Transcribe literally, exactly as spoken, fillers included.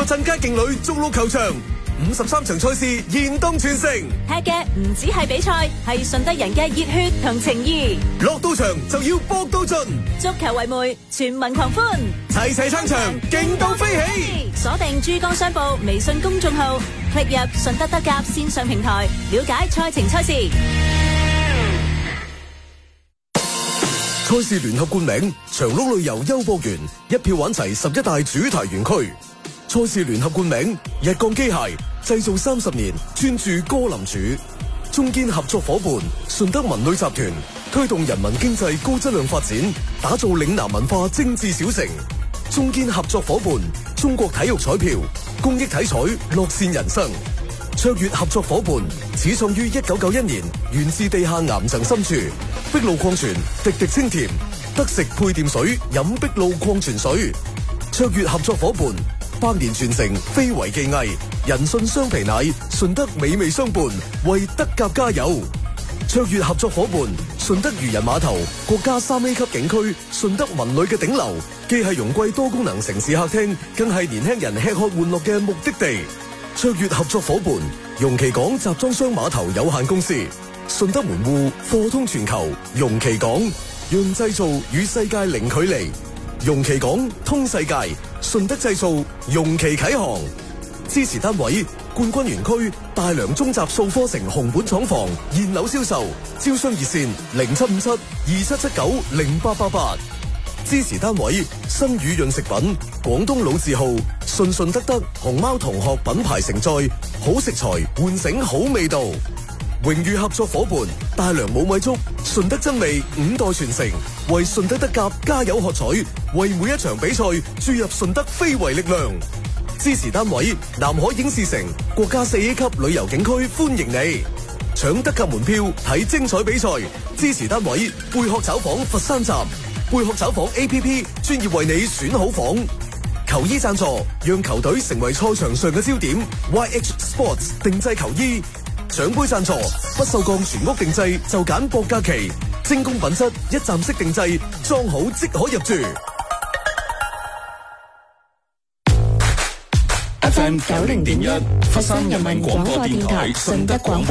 個鎮街勁旅逐鹿球場，五十三場賽事現當全城。 踢嘅唔止係比賽，係順德人嘅熱血同情誼。 落到場就要搏到盡， 足球為媒，全民狂歡， 齊齊撐場，勁到飛起。 鎖定珠江商報微信公眾號，click入順德德甲線上平台，了解賽程賽事。 賽事聯合冠名長鹿旅遊優博園，一票玩齊十一大主題園區。賽事聯合冠名日鋼機械，製造三十年，專注歌林柱。中堅合作伙伴順德文旅集團，推動人民經濟高質量發展，打造嶺南文化精緻小城。中堅合作伙伴中國體育彩票，公益體彩，樂善人生。卓越合作伙伴始創於一九九一年，源自地下岩層深處。碧露礦泉，滴滴清甜，得食配電水，飲碧露礦泉水。卓越合作伙伴百年傳承，非遺技藝，人信雙皮奶，順德美味相伴，為德甲加油。卓越合作伙伴順德漁人碼頭，國家三 A 級景區，順德文旅嘅頂流，既係容桂多功能城市客廳，更係年輕人吃喝玩樂嘅目的地。卓越合作伙伴容其港集裝箱碼頭有限公司，順德門戶貨通全球，容其港讓製造與世界零距離，容其港通世界，順德製造容其啟航。支持單位冠軍園區大良中集數科城紅本廠房現樓銷售，招商熱線零七五七二七七九零八八八。支持單位新宇潤食品廣東老字號順順德德熊貓同學品牌承載，好食材喚醒好味道。榮譽合作伙伴大良冇米粥，順德真味五代傳承，為順德德甲加油喝彩，為每一場比賽注入順德非遺力量。支持單位南海影視城國家四 A 級旅遊景區歡迎你，搶德甲門票睇精彩比賽。支持單位貝殼找房佛山站，貝殼找房 A P P 專業為你選好房。球衣贊助讓球隊成為賽場上嘅焦點 ，Y H Sports 定製球衣。獎杯贊助不鏽鋼全屋定製就揀博嘉祺，精工品質一站式定製，裝好即可入住。 F M 九零點一，佛山人民廣播電台順德廣播。